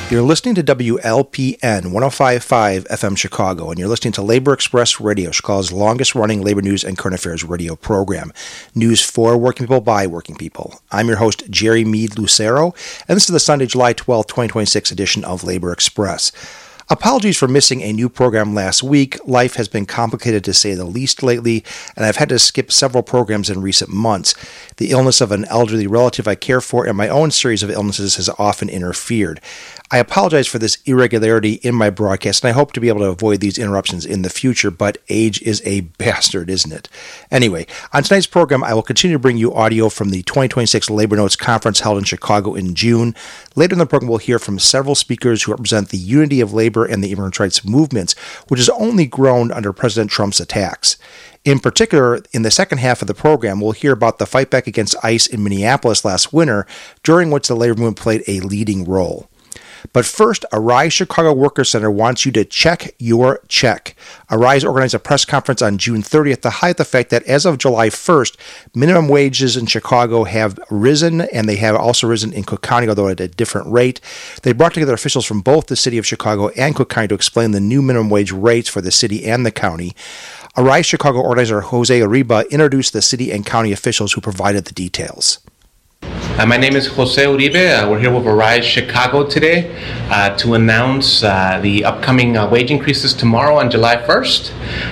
You're listening to WLPN 105.5 FM Chicago, and you're listening to Labor Express Radio, Chicago's longest-running labor news and current affairs radio program. News for working people by working people. I'm your host, Jerry Meade Lucero, and this is the Sunday, July 12, 2026 edition of Labor Express. Apologies for missing a new program last week. Life has been complicated to say the least lately, and I've had to skip several programs in recent months. The illness of an elderly relative I care for and my own series of illnesses has often interfered. I apologize for this irregularity in my broadcast, and I hope to be able to avoid these interruptions in the future, but age is a bastard, isn't it? Anyway, on tonight's program, I will continue to bring you audio from the 2026 Labor Notes Conference held in Chicago in June. Later in the program, we'll hear from several speakers who represent the unity of labor and the immigrant rights movements, which has only grown under President Trump's attacks. In particular, in the second half of the program, we'll hear about the fight back against ICE in Minneapolis last winter, during which the labor movement played a leading role. But first, Arise Chicago Workers Center wants you to check your check. Arise organized a press conference on June 30th to highlight the fact that as of July 1st, minimum wages in Chicago have risen, and they have also risen in Cook County, although at a different rate. They brought together officials from both the city of Chicago and Cook County to explain the new minimum wage rates for the city and the county. Arise Chicago organizer Jose Uribe introduced the city and county officials who provided the details. My name is Jose Uribe. We're here with Arise Chicago today to announce the upcoming wage increases tomorrow on July 1st.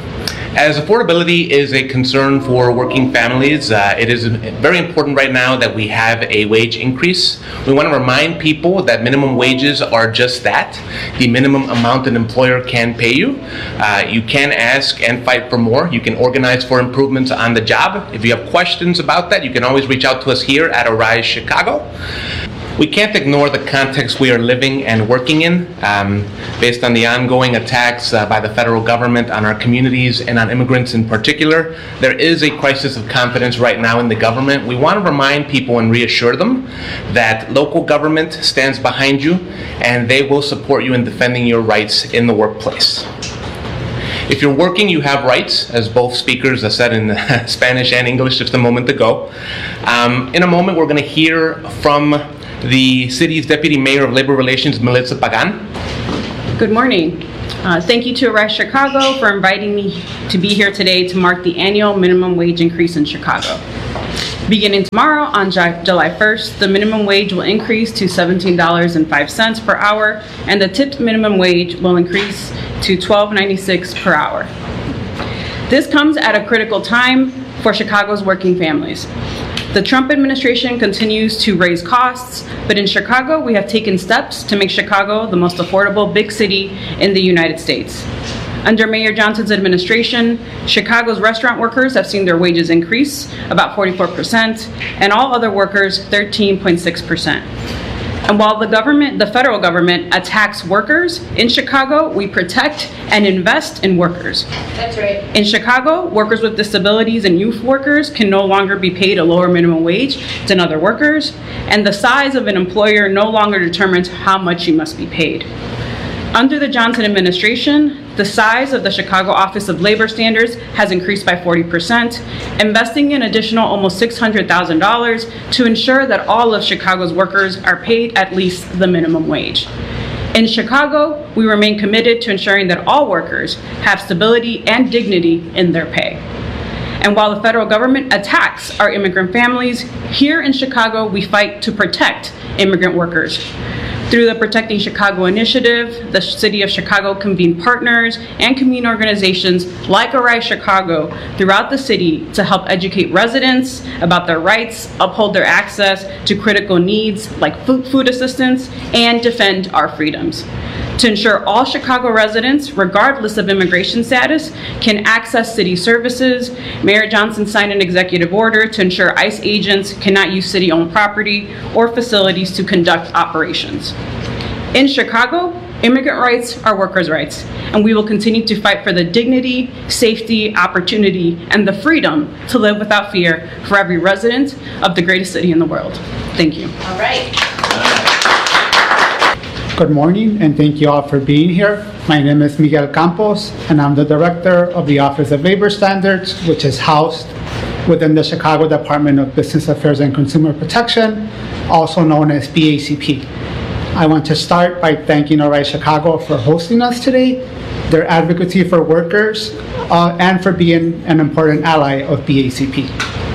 As affordability is a concern for working families, it is very important right now that we have a wage increase. We want to remind people that minimum wages are just that, the minimum amount an employer can pay you. You can ask and fight for more. You can organize for improvements on the job. If you have questions about that, you can always reach out to us here at Arise Chicago. We can't ignore the context we are living and working in. Based on the ongoing attacks by the federal government on our communities and on immigrants in particular, there is a crisis of confidence right now in the government. We want to remind people and reassure them that local government stands behind you and they will support you in defending your rights in the workplace. If you're working, you have rights, as both speakers have said in Spanish and English just a moment ago. In a moment, we're going to hear from the city's Deputy Mayor of Labor Relations, Melissa Pagan. Good morning. Thank you to Arise Chicago for inviting me to be here today to mark the annual minimum wage increase in Chicago. Beginning tomorrow on July 1st, the minimum wage will increase to $17.05 per hour, and the tipped minimum wage will increase to $12.96 per hour. This comes at a critical time for Chicago's working families. The Trump administration continues to raise costs, but in Chicago, we have taken steps to make Chicago the most affordable big city in the United States. Under Mayor Johnson's administration, Chicago's restaurant workers have seen their wages increase about 44%, and all other workers 13.6%. And while the federal government attacks workers, in Chicago, we protect and invest in workers. That's right. In Chicago, workers with disabilities and youth workers can no longer be paid a lower minimum wage than other workers, and the size of an employer no longer determines how much you must be paid. Under the Johnson administration, the size of the Chicago Office of Labor Standards has increased by 40%, investing an additional almost $600,000 to ensure that all of Chicago's workers are paid at least the minimum wage. In Chicago, we remain committed to ensuring that all workers have stability and dignity in their pay. And while the federal government attacks our immigrant families, here in Chicago, we fight to protect immigrant workers. Through the Protecting Chicago initiative, the City of Chicago convened partners and community organizations like Arise Chicago throughout the city to help educate residents about their rights, uphold their access to critical needs like food assistance, and defend our freedoms. To ensure all Chicago residents, regardless of immigration status, can access city services, Mayor Johnson signed an executive order to ensure ICE agents cannot use city-owned property or facilities to conduct operations. In Chicago, immigrant rights are workers' rights, and we will continue to fight for the dignity, safety, opportunity, and the freedom to live without fear for every resident of the greatest city in the world. Thank you. All right. Good morning, and thank you all for being here. My name is Miguel Campos, and I'm the director of the Office of Labor Standards, which is housed within the Chicago Department of Business Affairs and Consumer Protection, also known as BACP. I want to start by thanking Arise Chicago for hosting us today, their advocacy for workers, and for being an important ally of BACP.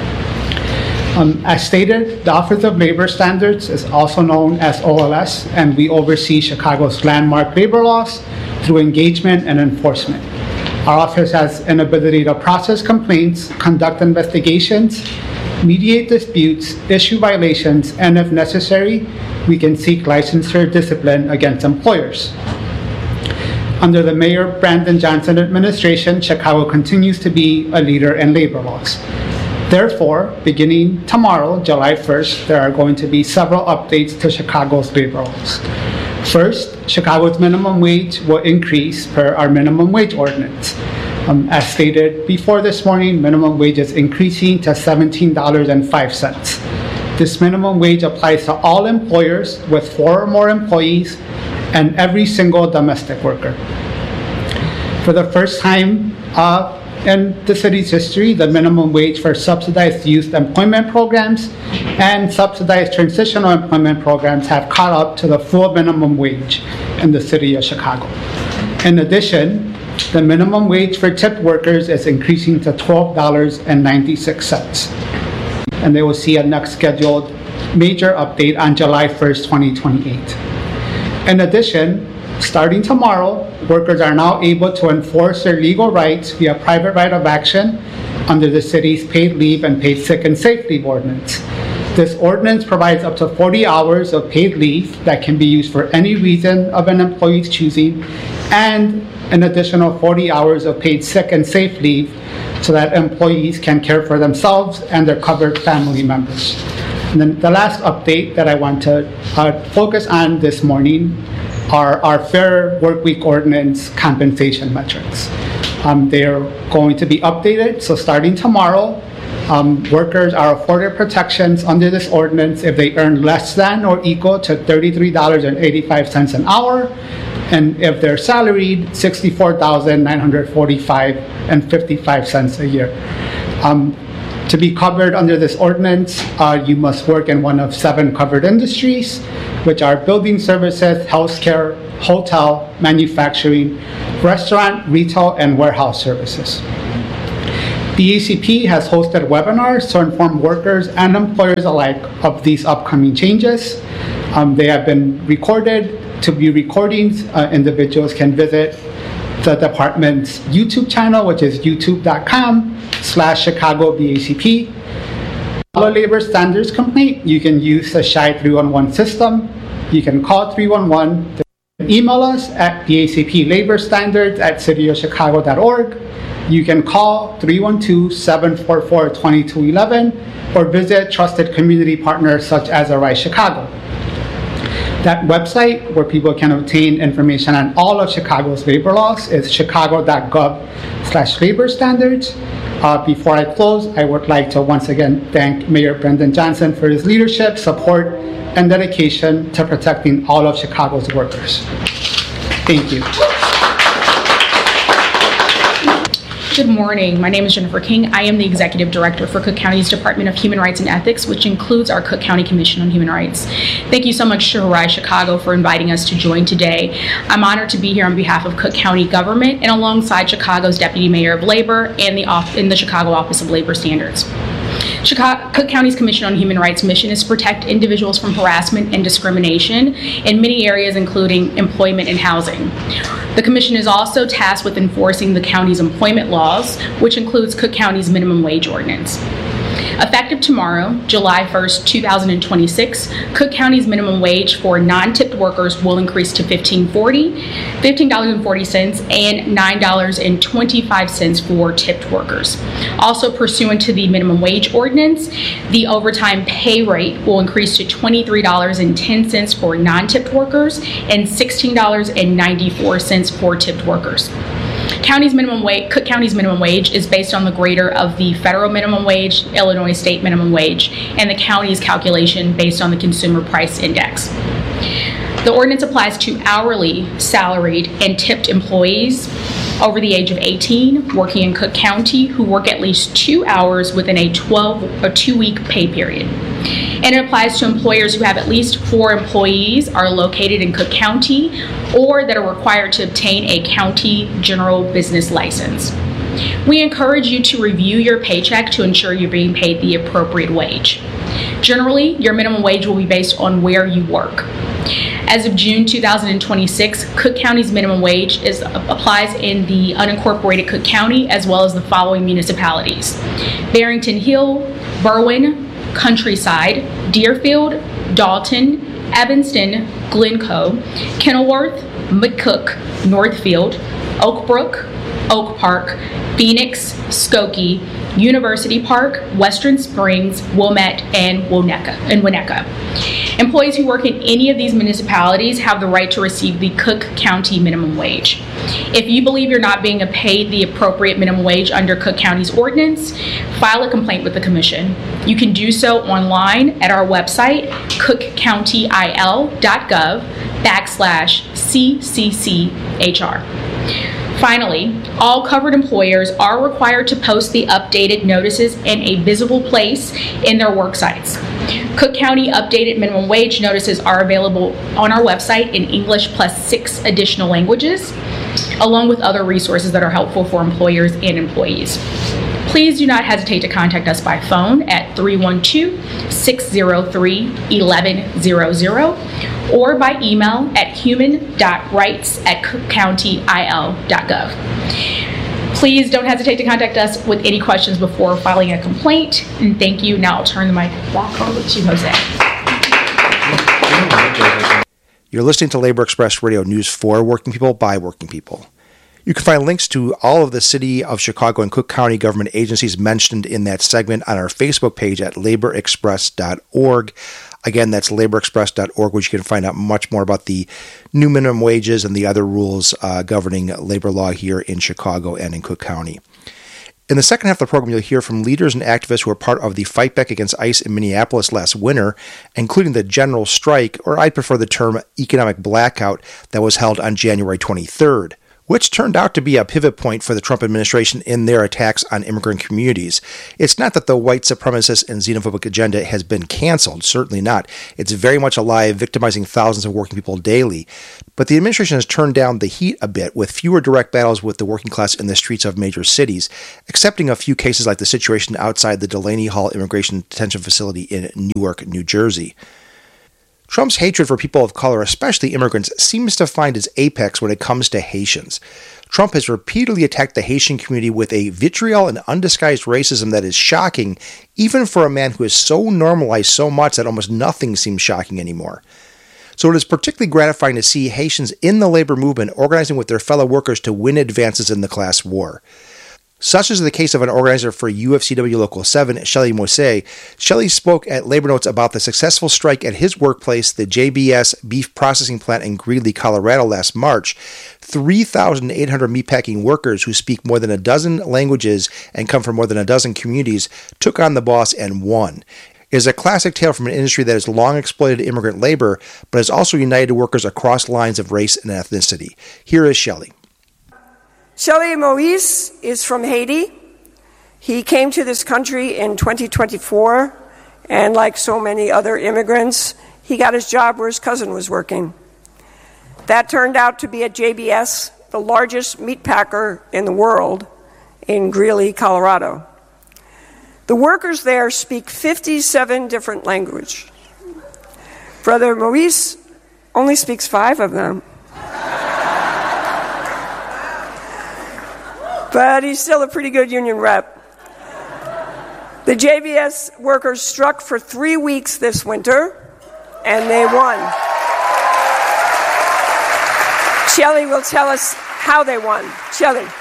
As stated, the Office of Labor Standards is also known as OLS, and we oversee Chicago's landmark labor laws through engagement and enforcement. Our office has an ability to process complaints, conduct investigations, mediate disputes, issue violations, and if necessary, we can seek licensure discipline against employers. Under the Mayor Brandon Johnson administration, Chicago continues to be a leader in labor laws. Therefore, beginning tomorrow, July 1st, there are going to be several updates to Chicago's labor laws. First, Chicago's minimum wage will increase per our minimum wage ordinance. As stated before this morning, minimum wage is increasing to $17.05. This minimum wage applies to all employers with 4 or more employees and every single domestic worker. For the first time in the city's history, the minimum wage for subsidized youth employment programs and subsidized transitional employment programs have caught up to the full minimum wage in the city of Chicago. In addition, the minimum wage for tipped workers is increasing to $12.96. And they will see a next scheduled major update on July 1st, 2028. In addition, starting tomorrow, workers are now able to enforce their legal rights via private right of action under the city's paid leave and paid sick and safe leave ordinance. This ordinance provides up to 40 hours of paid leave that can be used for any reason of an employee's choosing, and an additional 40 hours of paid sick and safe leave so that employees can care for themselves and their covered family members. And then the last update that I want to focus on this morning are our Fair Workweek Ordinance compensation metrics. They are going to be updated, so starting tomorrow, workers are afforded protections under this ordinance if they earn less than or equal to $33.85 an hour, and if they're salaried, $64,945.55 a year. To be covered under this ordinance, you must work in one of 7 covered industries, which are building services, healthcare, hotel, manufacturing, restaurant, retail, and warehouse services. BACP has hosted webinars to inform workers and employers alike of these upcoming changes. They have been recorded. To view recordings, individuals can visit the department's YouTube channel, which is youtube.com/ChicagoBACP. For a labor standards complaint, you can use the SHI 311 system. You can call 311. Email us at bacplaborstandards@cityofchicago.org. You can call 312-744-2211 or visit trusted community partners such as Arise Chicago. That website, where people can obtain information on all of Chicago's labor laws, is chicago.gov/labor standards. Before I close, I would like to once again thank Mayor Brandon Johnson for his leadership, support, and dedication to protecting all of Chicago's workers. Thank you. Good morning. My name is Jennifer King. I am the Executive Director for Cook County's Department of Human Rights and Ethics, which includes our Cook County Commission on Human Rights. Thank you so much to Arise Chicago for inviting us to join today. I'm honored to be here on behalf of Cook County government and alongside Chicago's Deputy Mayor of Labor and the Chicago Office of Labor Standards. Cook County's Commission on Human Rights mission is to protect individuals from harassment and discrimination in many areas, including employment and housing. The Commission is also tasked with enforcing the county's employment laws, which includes Cook County's minimum wage ordinance. Effective tomorrow, July 1st, 2026, Cook County's minimum wage for non-tipped workers will increase to $15.40, and $9.25 for tipped workers. Also pursuant to the minimum wage ordinance, the overtime pay rate will increase to $23.10 for non-tipped workers and $16.94 for tipped workers. Cook County's minimum wage is based on the greater of the federal minimum wage, Illinois state minimum wage, and the county's calculation based on the Consumer Price Index. The ordinance applies to hourly, salaried, and tipped employees over the age of 18 working in Cook County who work at least 2 hours within a 2-week pay period. and it applies to employers who have at least 4 employees, are located in Cook County, or that are required to obtain a county general business license. We encourage you to review your paycheck to ensure you're being paid the appropriate wage. Generally, your minimum wage will be based on where you work. As of June 2026, Cook County's minimum wage applies in the unincorporated Cook County as well as the following municipalities: Barrington Hill, Berwyn, Countryside, Deerfield, Dalton, Evanston, Glencoe, Kenilworth, McCook, Northfield, Oak Brook, Oak Park, Phoenix, Skokie, University Park, Western Springs, Wilmette, and Winnetka. Employees who work in any of these municipalities have the right to receive the Cook County minimum wage. If you believe you're not being paid the appropriate minimum wage under Cook County's ordinance, file a complaint with the Commission. You can do so online at our website, cookcountyil.gov/CCCHR. Finally, all covered employers are required to post the updated notices in a visible place in their work sites. Cook County updated minimum wage notices are available on our website in English plus 6 additional languages, along with other resources that are helpful for employers and employees. Please do not hesitate to contact us by phone at 312-603-1100 or by email at human.rights@cookcountyil.gov. Please don't hesitate to contact us with any questions before filing a complaint. And thank you. Now I'll turn the mic back over to Jose. You're listening to Labor Express Radio, news for working people by working people. You can find links to all of the City of Chicago and Cook County government agencies mentioned in that segment on our Facebook page at laborexpress.org. Again, that's laborexpress.org, which you can find out much more about the new minimum wages and the other rules governing labor law here in Chicago and in Cook County. In the second half of the program, you'll hear from leaders and activists who were part of the fight back against ICE in Minneapolis last winter, including the general strike, or I prefer the term economic blackout, that was held on January 23rd. Which turned out to be a pivot point for the Trump administration in their attacks on immigrant communities. It's not that the white supremacist and xenophobic agenda has been canceled, certainly not. It's very much alive, victimizing thousands of working people daily. But the administration has turned down the heat a bit, with fewer direct battles with the working class in the streets of major cities, excepting a few cases like the situation outside the Delaney Hall Immigration Detention Facility in Newark, New Jersey. Trump's hatred for people of color, especially immigrants, seems to find its apex when it comes to Haitians. Trump has repeatedly attacked the Haitian community with a vitriol and undisguised racism that is shocking, even for a man who has so normalized so much that almost nothing seems shocking anymore. So it is particularly gratifying to see Haitians in the labor movement organizing with their fellow workers to win advances in the class war. Such is the case of an organizer for UFCW Local 7, Shelly Mose. Shelly spoke at Labor Notes about the successful strike at his workplace, the JBS beef processing plant in Greeley, Colorado last March. 3,800 meatpacking workers who speak more than a dozen languages and come from more than a dozen communities took on the boss and won. It is a classic tale from an industry that has long exploited immigrant labor, but has also united workers across lines of race and ethnicity. Here is Shelly. Shelly Moise is from Haiti. He came to this country in 2024, and like so many other immigrants, he got his job where his cousin was working. That turned out to be at JBS, the largest meat packer in the world, in Greeley, Colorado. The workers there speak 57 different languages. Brother Moise only speaks 5 of them. But he's still a pretty good union rep. The JBS workers struck for 3 weeks this winter, and they won. Shelly will tell us how they won. Shelly.